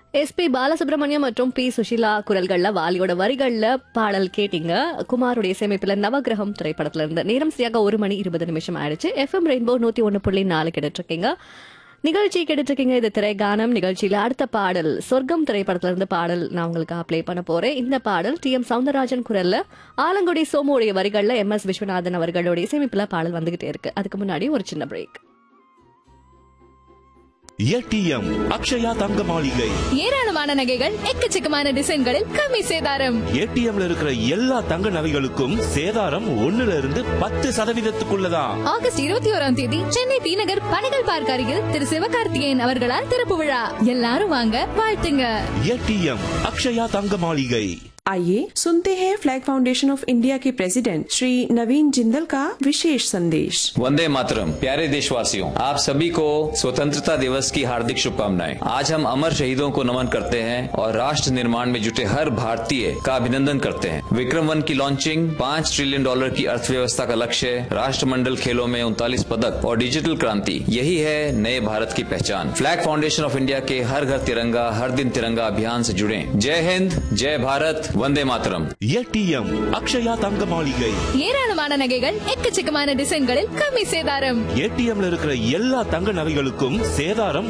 SP Balasubramaniam மற்றும் B Sushila குரல்கள்ல வாலியோட வரிகள்ல பாடல் கேட்டீங்க. குமாருடைய இசையமைப்புல நவகிரகம் திரைப்படத்துல இருந்து. நேரம் சரியாக 1:20 ஆயிடுச்சு. FM ரெயின்போ 101.4 கேட்டுட்டு இருக்கீங்க. நிகழ்ச்சி கேட்டுட்டு இருக்கீங்க. இது திரைகானம் நிகழ்ச்சியில அடுத்த பாடல் சொர்க்கம் திரைப்படத்துல இருந்து பாடல் நான் உங்களுக்கு ப்ளே பண்ண போறேன். இந்த பாடல் TM சௌந்தரராஜன் குரல்ல ஆலங்குடி சோமுடைய வரிகள்ல MS விஸ்வநாதன் அவர்களோட இசையமைப்புல பாடல் வந்துகிட்டே இருக்கு. அதுக்கு முன்னாடி ஒரு சின்ன பிரேக். ATM அக்ஷயா தங்க மாளிகை. ஏராளமான நகைகள் எக்கச்சக்கமான டிசைன்களில் கம்மி சேதாரம். ATMல இருக்கிற எல்லா தங்க நகைகளுக்கும் சேதாரம் 1% ஆகஸ்ட் 21 சென்னை டி நகர் பணிகள் பார்க்க அருகில் திரு சிவகார்த்திகேயன் அவர்களால் திறப்பு விழா. எல்லாரும் வாங்க, வாழ்த்துங்க. ATM அக்ஷயா தங்க மாளிகை. आइए सुनते हैं फ्लैग फाउंडेशन ऑफ इंडिया के प्रेसिडेंट श्री नवीन जिंदल का विशेष संदेश। वंदे मातरम। प्यारे देशवासियों, आप सभी को स्वतंत्रता दिवस की हार्दिक शुभकामनाएं। आज हम अमर शहीदों को नमन करते हैं और राष्ट्र निर्माण में जुटे हर भारतीय का अभिनंदन करते हैं। विक्रम 1 की लॉन्चिंग, $5 ट्रिलियन की अर्थव्यवस्था का लक्ष्य, राष्ट्रमंडल खेलों में 39 पदक और डिजिटल क्रांति, यही है नए भारत की पहचान। फ्लैग फाउंडेशन ऑफ इंडिया के हर घर तिरंगा हर दिन तिरंगा अभियान से जुड़े। जय हिंद, जय भारत, वंदे मातरम। ATM அக்ஷயா தங்க மாளிகை. ஏராளமான நகைகள் எக்கச்சக்கமான டிசைன்களில் கம்மி சேதாரம். ATMல இருக்கிற எல்லா தங்க நகைகளுக்கும் சேதாரம்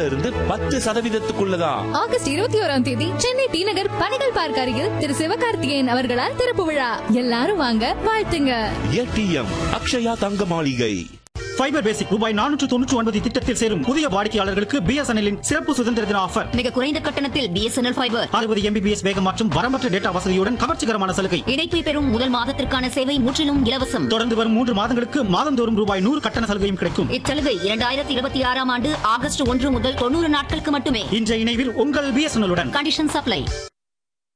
1% ஆகஸ்ட் 21 சென்னை டி நகர் பணிகள் பார்க்க அருகில் திரு சிவகார்த்திகேயன் அவர்களால் திறப்பு விழா. எல்லாரும் வாங்க, வாழ்த்துங்க. ATM அக்ஷயா தங்க மாளிகை. ஃபைபர் பேசிக் ரூபாய் 499 திட்டத்தில் சேரும் புதிய வாடிக்கையாளர்களுக்கு BSNL சிறப்பு சுதந்திர தின ஆஃபர். மிக குறைந்த கட்டணத்தில் BSNL ஃபைபர் 60 MBPS வேகம் மற்றும் வரம்பற்ற டேட்டா வசதியுடன் கவர்ச்சிகரமான சலுகை. இணைப்பை பெறும் முதல் மாதத்திற்கான சேவை முற்றிலும் இலவசம். தொடர்ந்து வரும் 3 மாதங்களுக்கு மாதந்தோறும் ரூபாய் 100 கட்டண சலுகையும் கிடைக்கும். இச்சலுகை 2026 ஆண்டு ஆகஸ்ட் 1 முதல் 90 நாட்களுக்கு மட்டுமே. இன்றைய இணைவில் உங்கள் BSNL உடன். Condition supply.